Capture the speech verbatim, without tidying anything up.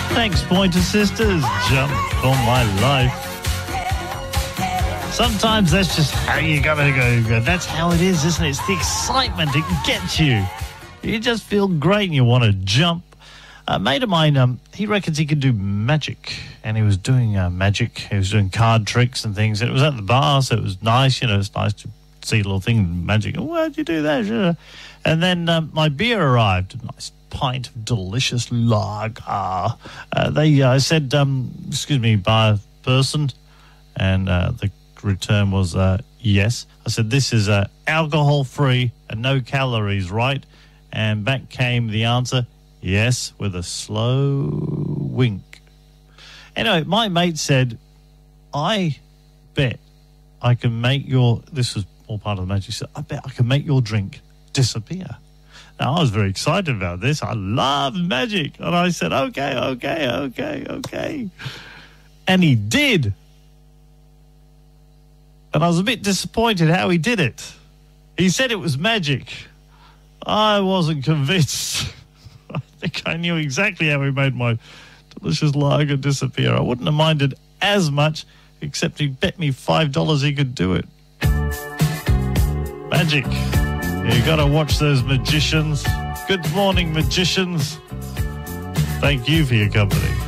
Thanks, Pointer Sisters. Jump for my life. Sometimes that's just how you gotta go. That's how it is, isn't it? It's the excitement. It gets you. You just feel great and you want to jump. A mate of mine, um, he reckons he could do magic. And he was doing uh, magic. He was doing card tricks and things. And it was at the bar, so it was nice. You know, it's nice to see a little thing, magic. Oh, why'd you do that? Sure. And then um, my beer arrived. A nice pint of delicious lager. Uh, they uh, said, um, excuse me, bar person. And uh, the return was uh, yes. I said, this is uh, alcohol-free and no calories, right? And back came the answer, yes, with a slow wink. Anyway, my mate said, I bet I can make your, this was all part of the magic, he said, I bet I can make your drink disappear. Now, I was very excited about this. I love magic. And I said, okay, okay, okay, okay. And he did. And I was a bit disappointed how he did it. He said it was magic. I wasn't convinced. I think I knew exactly how he made my delicious lager disappear. I wouldn't have minded as much, except he bet me five dollars he could do it. Magic. You got to watch those magicians. Good morning, magicians. Thank you for your company.